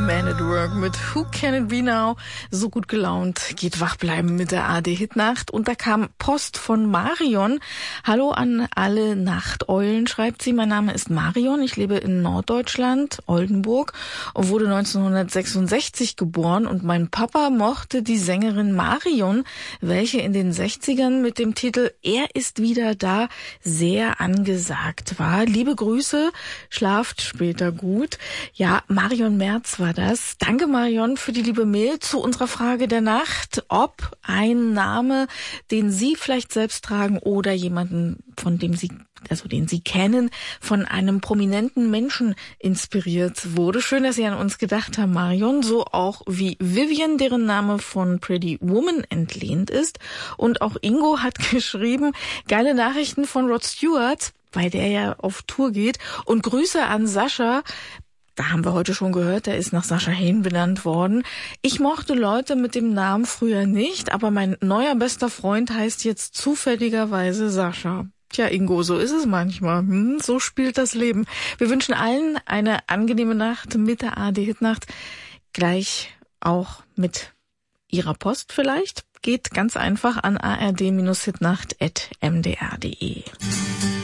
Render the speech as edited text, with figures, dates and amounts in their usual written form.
Man at Work mit Who Can It Be Now? So gut gelaunt, geht wach bleiben mit der ARD-Hitnacht. Und da kam Post von Marion. Hallo an alle Nachteulen, schreibt sie. Mein Name ist Marion. Ich lebe in Norddeutschland, Oldenburg, und wurde 1966 geboren. Und mein Papa mochte die Sängerin Marion, welche in den 60ern mit dem Titel Er ist wieder da sehr angesagt war. Liebe Grüße, schlaft später gut. Ja, Marion Merz war das. Danke, Marion, für die liebe Mail zu unserer Frage der Nacht, ob ein Name, den Sie vielleicht selbst tragen oder jemanden, von dem Sie, also den Sie kennen, von einem prominenten Menschen inspiriert wurde. Schön, dass Sie an uns gedacht haben, Marion. So auch wie Vivian, deren Name von Pretty Woman entlehnt ist. Und auch Ingo hat geschrieben, geile Nachrichten von Rod Stewart, bei der ja auf Tour geht. Und Grüße an Sascha. Da haben wir heute schon gehört, der ist nach Sascha Hehn benannt worden. Ich mochte Leute mit dem Namen früher nicht, aber mein neuer bester Freund heißt jetzt zufälligerweise Sascha. Tja, Ingo, so ist es manchmal. So spielt das Leben. Wir wünschen allen eine angenehme Nacht mit der ARD-Hitnacht. Gleich auch mit Ihrer Post vielleicht. Geht ganz einfach an ard-hitnacht@mdr.de.